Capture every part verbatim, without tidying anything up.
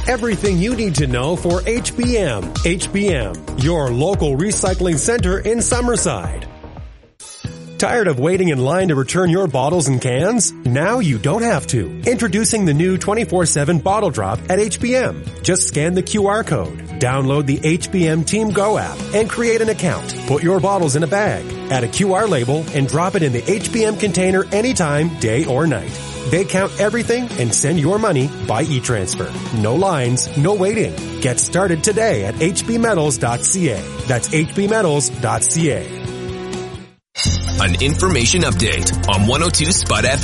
Everything you need to know for H B M. H B M, your local recycling center in Summerside. Tired of waiting in line to return your bottles and cans? Now you don't have to. Introducing the new twenty-four seven Bottle Drop at H B M. Just scan the Q R code, download the H B M Team Go app, and create an account. Put your bottles in a bag, add a Q R label, and drop it in the H B M container anytime, day or night. They count everything and send your money by e-transfer. No lines, no waiting. Get started today at h b metals dot c a. That's h b metals dot c a. An information update on one oh two Spud F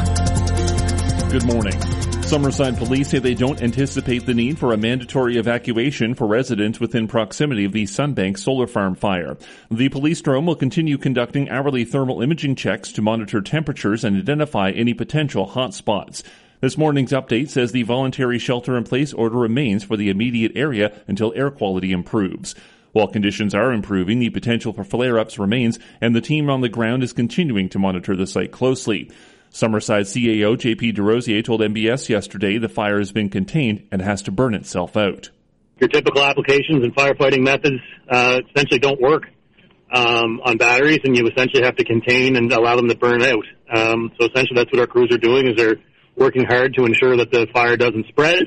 M. Good morning. Summerside police say they don't anticipate the need for a mandatory evacuation for residents within proximity of the Sunbank solar farm fire. The police drone will continue conducting hourly thermal imaging checks to monitor temperatures and identify any potential hot spots. This morning's update says the voluntary shelter-in-place order remains for the immediate area until air quality improves. While conditions are improving, the potential for flare-ups remains, and the team on the ground is continuing to monitor the site closely. Summerside C A O J P DeRosier told M B S yesterday the fire has been contained and has to burn itself out. Your typical applications and firefighting methods uh, essentially don't work um, on batteries, and you essentially have to contain and allow them to burn out. Um, so essentially that's what our crews are doing, is they're working hard to ensure that the fire doesn't spread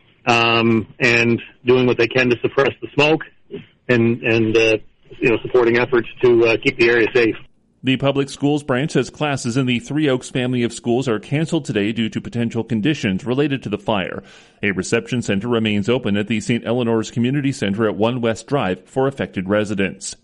um, and doing what they can to suppress the smoke. and, and uh, you know, supporting efforts to uh, keep the area safe. The public schools branch says classes in the Three Oaks family of schools are canceled today due to potential conditions related to the fire. A reception center remains open at the Saint Eleanor's Community Center at One West Drive for affected residents.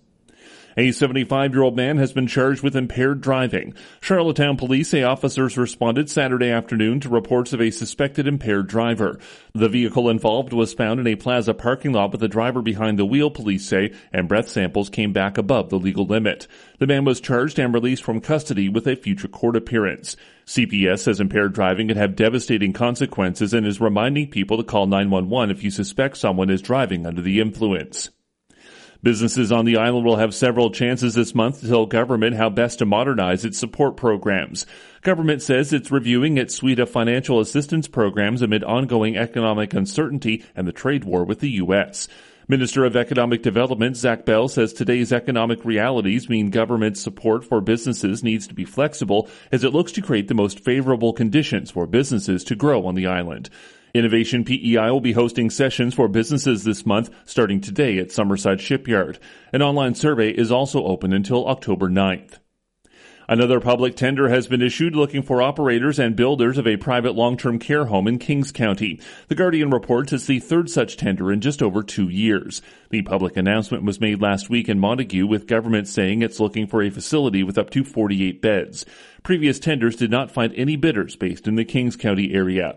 A seventy-five-year-old man has been charged with impaired driving. Charlottetown police say officers responded Saturday afternoon to reports of a suspected impaired driver. The vehicle involved was found in a plaza parking lot with the driver behind the wheel, police say, and breath samples came back above the legal limit. The man was charged and released from custody with a future court appearance. C P S says impaired driving can have devastating consequences and is reminding people to call nine one one if you suspect someone is driving under the influence. Businesses on the island will have several chances this month to tell government how best to modernize its support programs. Government says it's reviewing its suite of financial assistance programs amid ongoing economic uncertainty and the trade war with the U S. Minister of Economic Development Zach Bell says today's economic realities mean government support for businesses needs to be flexible as it looks to create the most favorable conditions for businesses to grow on the island. Innovation P E I will be hosting sessions for businesses this month, starting today at Summerside Shipyard. An online survey is also open until October ninth. Another public tender has been issued looking for operators and builders of a private long-term care home in Kings County. The Guardian reports it's the third such tender in just over two years. The public announcement was made last week in Montague, with government saying it's looking for a facility with up to forty-eight beds. Previous tenders did not find any bidders based in the Kings County area.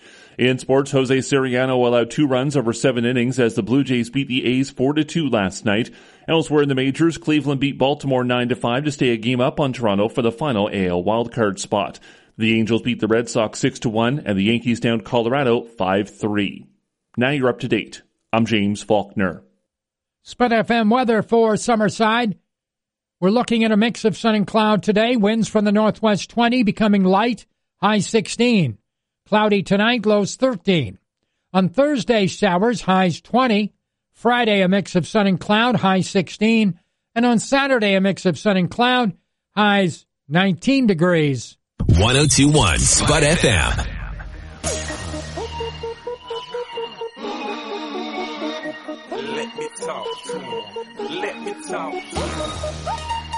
In sports, Jose Soriano allowed two runs over seven innings as the Blue Jays beat the A's four to two last night. Elsewhere in the majors, Cleveland beat Baltimore nine to five to stay a game up on Toronto for the final A L wildcard spot. The Angels beat the Red Sox six to one and the Yankees downed Colorado five three. Now you're up to date. I'm James Faulkner. Spud F M weather for Summerside. We're looking at a mix of sun and cloud today. Winds from the northwest twenty, becoming light, high sixteen. Cloudy tonight, lows thirteen. On Thursday, showers, highs twenty. Friday, a mix of sun and cloud, high sixteen. And on Saturday, a mix of sun and cloud, highs nineteen degrees. one oh two point one Spud F M. Let me talk to him. Let me talk to him.